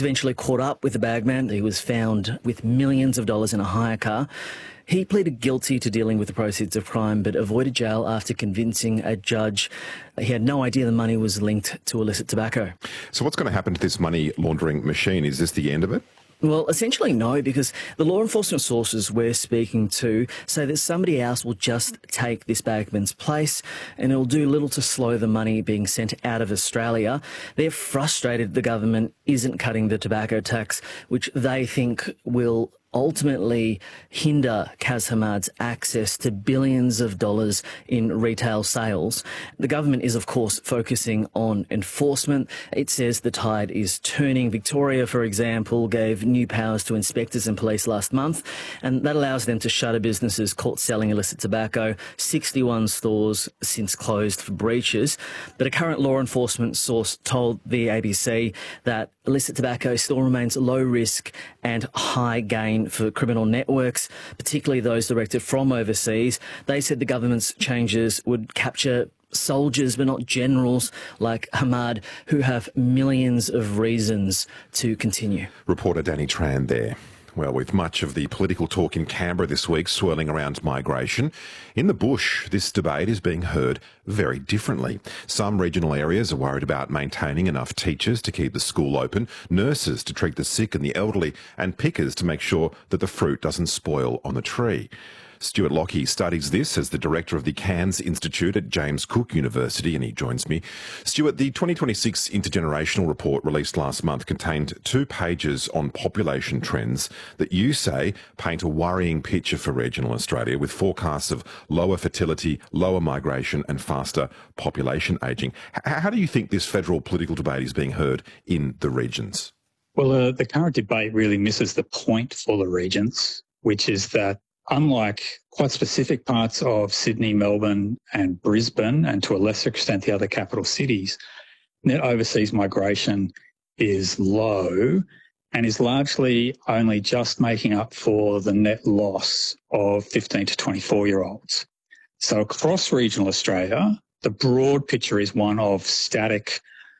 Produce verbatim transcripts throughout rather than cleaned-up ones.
eventually caught up with the bagman. He was found with millions of dollars in a hire car. He pleaded guilty to dealing with the proceeds of crime, but avoided jail after convincing a judge he had no idea the money was linked to illicit tobacco. So what's going to happen to this money laundering machine? Is this the end of it? Well, essentially no, because the law enforcement sources we're speaking to say that somebody else will just take this bagman's place and it'll do little to slow the money being sent out of Australia. They're frustrated the government isn't cutting the tobacco tax, which they think will ultimately hinder Kaz Hamad's access to billions of dollars in retail sales. The government is, of course, focusing on enforcement. It says the tide is turning. Victoria, for example, gave new powers to inspectors and police last month, and that allows them to shutter businesses caught selling illicit tobacco, sixty-one stores since closed for breaches. But a current law enforcement source told the A B C that illicit tobacco still remains low risk and high gain for criminal networks, particularly those directed from overseas. They said the government's changes would capture soldiers but not generals like Hamad, who have millions of reasons to continue. Reporter Danny Tran there. Well, with much of the political talk in Canberra this week swirling around migration, in the bush, this debate is being heard very differently. Some regional areas are worried about maintaining enough teachers to keep the school open, nurses to treat the sick and the elderly, and pickers to make sure that the fruit doesn't spoil on the tree. Stuart Lockie studies this as the director of the Cairns Institute at James Cook University, and he joins me. Stuart, the twenty twenty-six Intergenerational Report released last month contained two pages on population trends that you say paint a worrying picture for regional Australia, with forecasts of lower fertility, lower migration and faster population ageing. How do you think this federal political debate is being heard in the regions? Well, uh, the current debate really misses the point for the regions, which is that unlike quite specific parts of Sydney, Melbourne and Brisbane, and to a lesser extent the other capital cities, net overseas migration is low and is largely only just making up for the net loss of fifteen to twenty-four-year-olds. So across regional Australia, the broad picture is one of static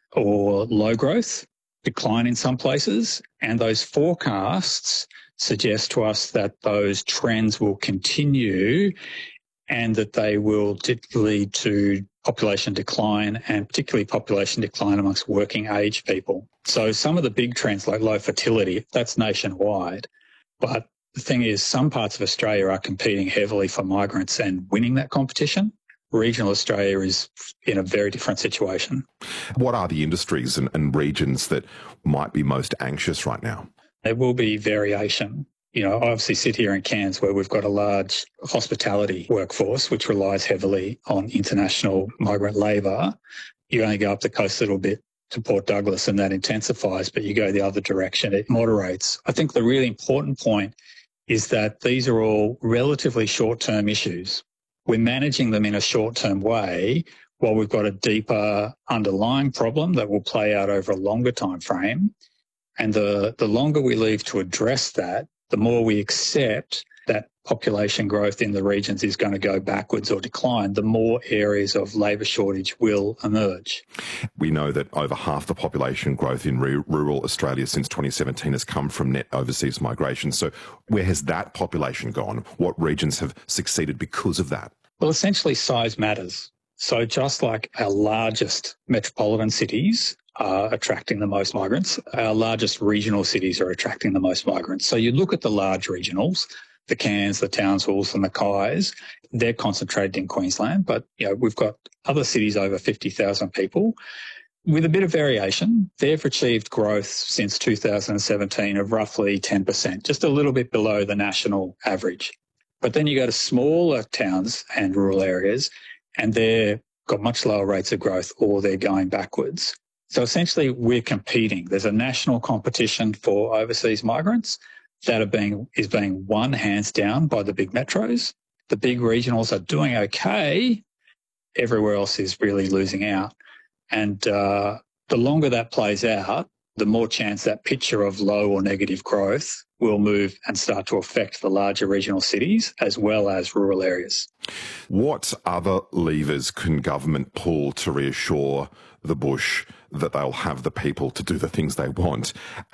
or low growth, decline in some places, and those forecasts suggest to us that those trends will continue and that they will lead to population decline, and particularly population decline amongst working age people. So some of the big trends like low fertility, that's nationwide. But the thing is, some parts of Australia are competing heavily for migrants and winning that competition. Regional Australia is in a very different situation. What are the industries and, and regions that might be most anxious right now? There will be variation. You know, I obviously sit here in Cairns where we've got a large hospitality workforce which relies heavily on international migrant labour. You only go up the coast a little bit to Port Douglas and that intensifies, but you go the other direction, it moderates. I think the really important point is that these are all relatively short-term issues. We're managing them in a short-term way while we've got a deeper underlying problem that will play out over a longer time frame. And the, the longer we leave to address that, the more we accept that population growth in the regions is going to go backwards or decline, the more areas of labour shortage will emerge. We know that over half the population growth in re- rural Australia since twenty seventeen has come from net overseas migration. So where has that population gone? What regions have succeeded because of that? Well, essentially size matters. So just like our largest metropolitan cities are attracting the most migrants, our largest regional cities are attracting the most migrants. So you look at the large regionals, the Cairns, the Townsvilles, the Mackay's, they're concentrated in Queensland, but you know, we've got other cities over fifty thousand people. With a bit of variation, they've achieved growth since two thousand seventeen of roughly ten percent, just a little bit below the national average. But then you go to smaller towns and rural areas, and they've got much lower rates of growth or they're going backwards. So essentially we're competing. There's a national competition for overseas migrants that are being, is being won hands down by the big metros. The big regionals are doing okay. Everywhere else is really losing out. And uh, the longer that plays out, the more chance that picture of low or negative growth will move and start to affect the larger regional cities as well as rural areas. What other levers can government pull to reassure the bush that they'll have the people to do the things they want?